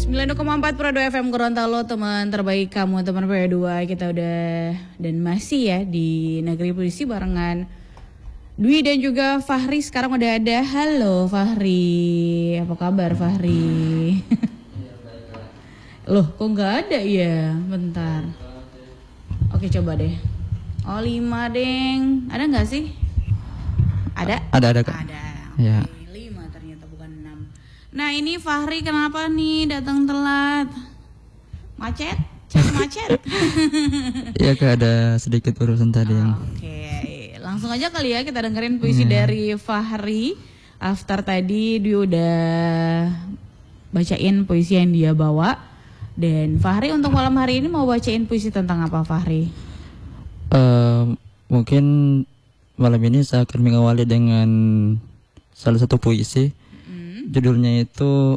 9,4 Pro 2 FM Gorontalo, teman terbaik kamu, teman Pro 2. Kita udah dan masih ya di Negeri Puisi barengan Dwi dan juga Fahri. Sekarang udah ada. Halo Fahri, apa kabar Fahri? Loh, kok nggak ada ya? Bentar. Oke, coba deh. Oh, 5 deng. Ada nggak sih? Ada? Ada Kak. Ada. Ya. Oke, 5 ternyata bukan 6. Nah, ini Fahri kenapa nih datang telat? Macet? Macet? Iya Kak, ada sedikit urusan tadi yang. Oke, langsung aja kali ya kita dengerin puisi dari Fahri. After tadi dia udah bacain puisi yang dia bawa. Dan Fahri untuk malam hari ini mau bacain puisi tentang apa Fahri? Mungkin malam ini saya akan mengawali dengan salah satu puisi. Judulnya itu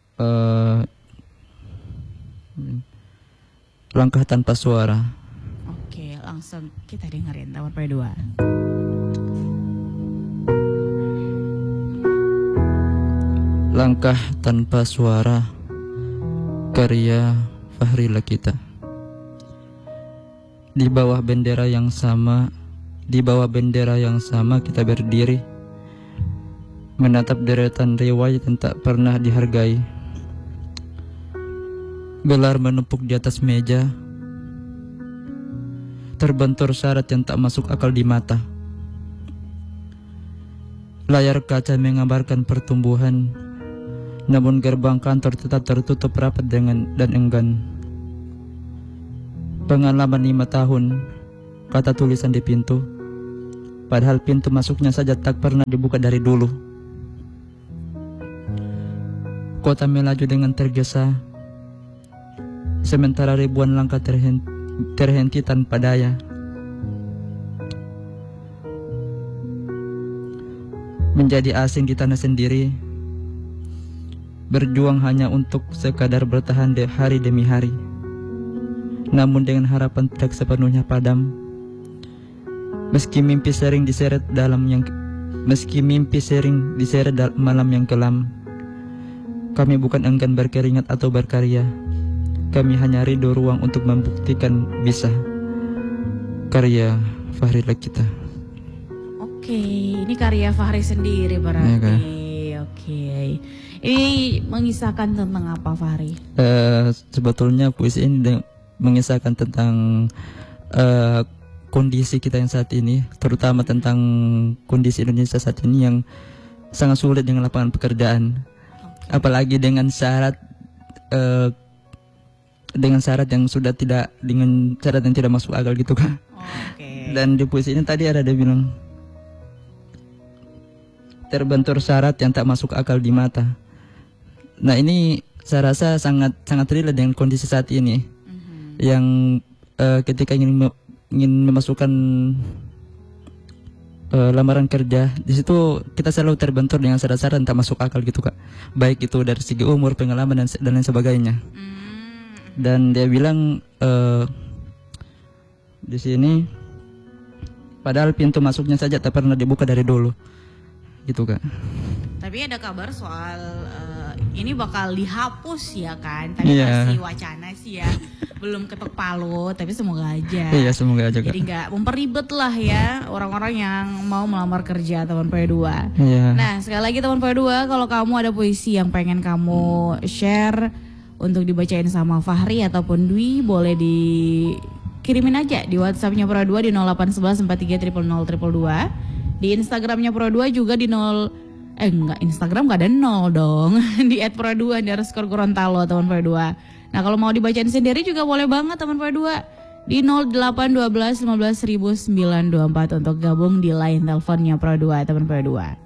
Langkah Tanpa Suara. Oke, langsung kita dengerin Tawar P2. Langkah Tanpa Suara, karya Fahri Lakita. Di bawah bendera yang sama, kita berdiri, menatap deretan riwayat yang tak pernah dihargai. Gelar menumpuk di atas meja, terbentur syarat yang tak masuk akal di mata. Layar kaca menggambarkan pertumbuhan, namun gerbang kantor tetap tertutup rapat dan enggan. Pengalaman 5 tahun, kata tulisan di pintu, padahal pintu masuknya saja tak pernah dibuka dari dulu. Kota melaju dengan tergesa, sementara ribuan langkah terhenti tanpa daya. Menjadi asing di tanah sendiri, berjuang hanya untuk sekadar bertahan hari demi hari. Namun dengan harapan tidak sepenuhnya padam. Meski mimpi sering diseret malam yang kelam, kami bukan enggan berkeringat atau berkarya. Kami hanya rindu ruang untuk membuktikan bisa. Karya Fahri Lakita. Oke, ini karya Fahri sendiri berarti. Ya, Oke. Ini mengisahkan tentang apa Fahri? Sebetulnya puisi ini mengisahkan tentang kondisi kita yang saat ini, terutama tentang kondisi Indonesia saat ini yang sangat sulit dengan lapangan pekerjaan. Apalagi dengan syarat yang sudah tidak, dengan syarat yang tidak masuk akal gitu Kak. Dan di puisi ini tadi ada dia bilang, terbentur syarat yang tak masuk akal di mata. Nah ini saya rasa sangat relate dengan kondisi saat ini, yang ketika ingin memasukkan lamaran kerja, di situ kita selalu terbentur dengan syarat-syarat yang tak masuk akal gitu Kak. Baik itu dari segi umur, pengalaman dan lain sebagainya. Dan dia bilang di sini, padahal pintu masuknya saja tak pernah dibuka dari dulu, gitu Kak. Tapi ada kabar soal ini bakal dihapus ya kan? Tapi masih wacana sih ya, belum ketok palu. Tapi semoga aja. Iya semoga aja Kak. Jadi nggak memperibet lah ya orang-orang yang mau melamar kerja teman P2. Iya. Nah sekali lagi teman P2, kalau kamu ada puisi yang pengen kamu share untuk dibacain sama Fahri ataupun Dwi, boleh dikirimin aja di WhatsAppnya Pro2 di 0811430002. Di Instagramnya Pro2 juga di Instagram gak ada 0 dong. Di @pro2_Gorontalo teman Pro2. Nah kalau mau dibacain sendiri juga boleh banget teman Pro2. Di 0812 15 924 untuk gabung di line teleponnya Pro2 teman Pro2.